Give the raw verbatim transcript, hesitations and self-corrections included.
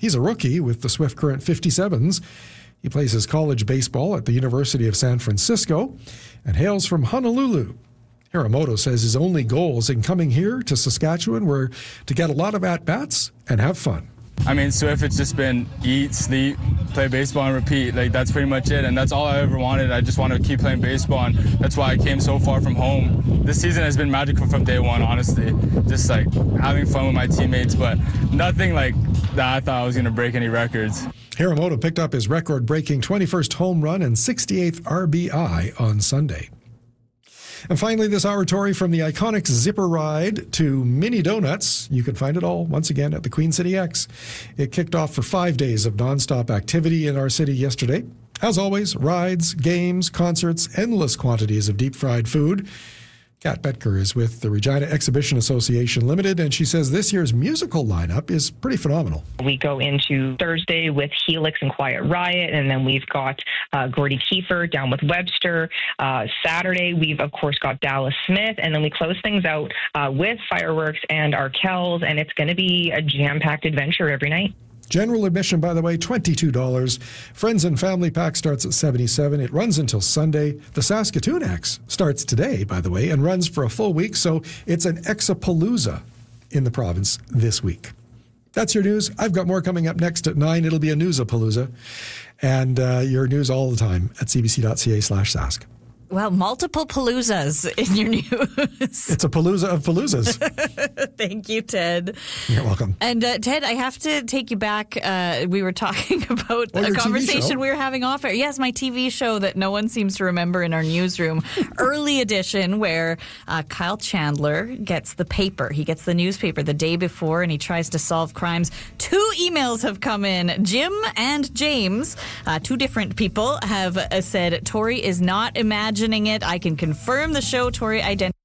He's a rookie with the Swift Current fifty-sevens. He plays his college baseball at the University of San Francisco and hails from Honolulu. Hiramoto says his only goals in coming here to Saskatchewan were to get a lot of at-bats and have fun. I mean, Swift, it's just been eat, sleep, play baseball, and repeat. Like, that's pretty much it, and that's all I ever wanted. I just wanted to keep playing baseball, and that's why I came so far from home. This season has been magical from day one, honestly. Just, like, having fun with my teammates, but nothing like that I thought I was going to break any records. Hiramoto picked up his record-breaking twenty-first home run and sixty-eighth R B I on Sunday. And finally, this hour, Tori, from the iconic Zipper Ride to mini donuts. You can find it all, once again, at the Queen City X. It kicked off for five days of nonstop activity in our city yesterday. As always, rides, games, concerts, endless quantities of deep-fried food. Kat Betker is with the Regina Exhibition Association Limited, and she says this year's musical lineup is pretty phenomenal. We go into Thursday with Helix and Quiet Riot, and then we've got uh, Gordy Kiefer down with Webster. Uh, Saturday, we've, of course, got Dallas Smith, and then we close things out uh, with Fireworks and Arkells, and it's going to be a jam-packed adventure every night. General admission, by the way, twenty-two dollars. Friends and Family Pack starts at seventy-seven dollars. It runs until Sunday. The Saskatoon X starts today, by the way, and runs for a full week, so it's an Exapalooza in the province this week. That's your news. I've got more coming up next at nine. It'll be a Newsapalooza, and uh, your news all the time at cbc.ca slash sask. Well, multiple paloozas in your news. It's a palooza of paloozas. Thank you, Ted. You're welcome. And uh, Ted, I have to take you back. Uh, we were talking about oh, a conversation we were having off air. Yes, my T V show that no one seems to remember in our newsroom. Early edition, where uh, Kyle Chandler gets the paper. He gets the newspaper the day before, and he tries to solve crimes. Two emails have come in. Jim and James, uh, two different people, have uh, said Tori is not imagining it. I can confirm the show Tori identified